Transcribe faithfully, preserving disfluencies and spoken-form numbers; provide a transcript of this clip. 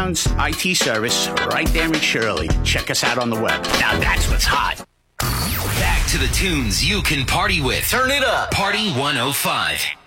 pounds I T service right there in Shirley. Check us out on the web. Now that's what's hot. Back to the tunes you can party with. Turn it up. Party one oh five.